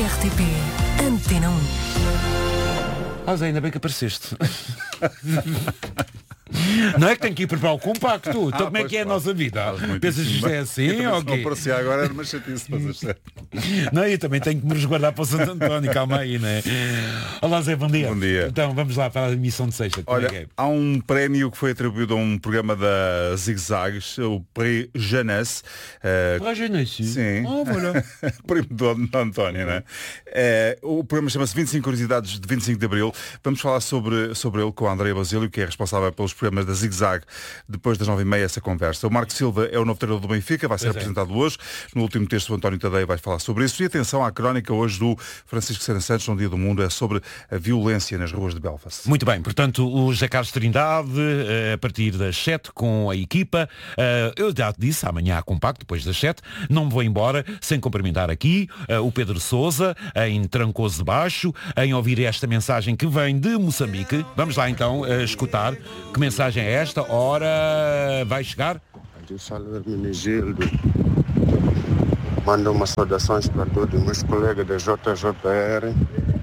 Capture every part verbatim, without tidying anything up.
R T P Antena um. Ah, Zé, ainda bem que apareceste. Não é que tenho que ir preparar o compacto. Então Ah, como é que é a claro. nossa vida? Pensas que isto é assim? Ou Okay. não parecia agora, era uma chatice, mas é. Não, eu também tenho que me resguardar para o Santo António, calma aí, não é? Olá Zé, bom dia. Bom dia. Então vamos lá para a emissão de sexta. Como Olha, é que é? há um prémio que foi atribuído a um programa da Zig Zags, o Prix Jeunesse. Uh, Para a Jeunesse? Sim. Oh, voilà. Primo do, do António, não é? É, o programa chama-se vinte e cinco Curiosidades de vinte e cinco de Abril. Vamos falar sobre, sobre ele com a Andrea Basílio, que é responsável pelos programas da Zig Zag, depois das nove e meia essa conversa. O Marco Silva é o novo treinador do Benfica, vai ser Pois apresentado é. hoje. No último texto o António Tadeia vai falar sobre isso. E atenção à crónica hoje do Francisco Sena Santos, no Dia do Mundo, é sobre a violência nas ruas de Belfast. Muito bem, portanto o José Carlos Trindade a partir das sete com a equipa. Eu já disse, amanhã há compacto, depois das sete. Não me vou embora sem cumprimentar aqui o Pedro Sousa em Trancoso de Baixo, em ouvir esta mensagem que vem de Moçambique. Vamos lá então escutar que mensagem é esta. Ora, vai chegar? Aqui fala Hermenegildo. Mando umas saudações para todos os meus colegas da J J R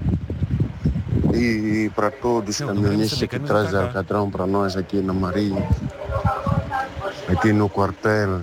e para todos os caminhonistas que trazem alcatrão para nós aqui na Marinha, aqui no quartel,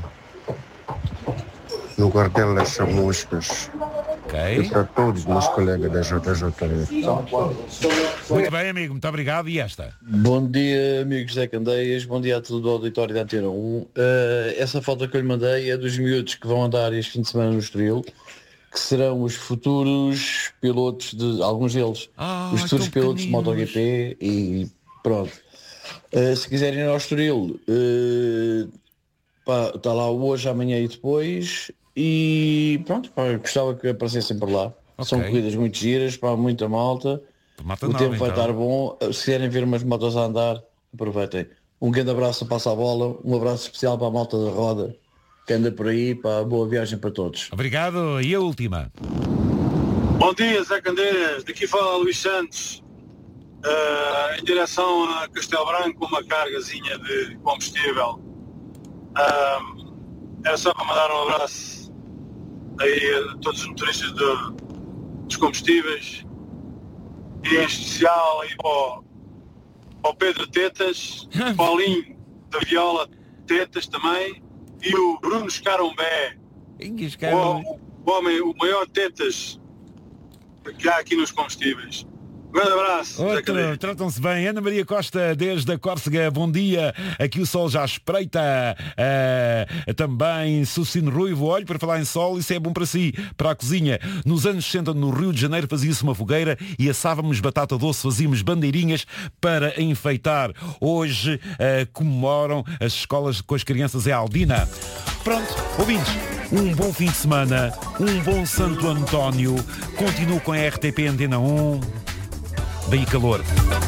no quartel das Chamuscas. Okay. E para todos os meus colegas da J J R. Muito bem, amigo, muito obrigado. E esta? Bom dia, amigos Zé Candeias, bom dia a todo o auditório da Antena um. Uh, essa foto que eu lhe mandei é dos miúdos que vão andar este fim de semana no Estoril, que serão os futuros pilotos, de alguns deles, ah, os futuros pilotos de MotoGP e pronto. Uh, se quiserem ir ao Estoril, uh, pá, está lá hoje, amanhã e depois. E pronto, pá, gostava que aparecessem por lá. Okay. São corridas muito giras, pá, muita malta. Mata o nova, tempo vai então. estar bom. Se quiserem ver umas motos a andar, aproveitem. Um grande abraço para passar a bola, um abraço especial para a malta da roda que anda por aí, para boa viagem para todos. Obrigado. E a última? Bom dia, Zé Candeias. Daqui fala Luís Santos, uh, em direção a Castelo Branco, uma cargazinha de combustível. Uh, era só para mandar um abraço aí a todos os motoristas de, dos combustíveis e em especial aí para o, para o Pedro Tetas, Paulinho da Viola Tetas também e o Bruno Escarombé, o, o homem, o maior Tetas que há aqui nos combustíveis. Um grande abraço. Outro, tratam-se bem. Ana Maria Costa, desde a Córcega, bom dia. Aqui o sol já espreita. Uh, também Sucino Ruivo, olho, para falar em sol, isso é bom para si, para a cozinha. Nos anos sessenta, no Rio de Janeiro, fazia-se uma fogueira e assávamos batata doce, fazíamos bandeirinhas para enfeitar. Hoje uh, comemoram as escolas com as crianças, é a Aldina. Pronto, ouvintes, um bom fim de semana, um bom Santo António. Continuo com a R T P Antena um. Bem calor.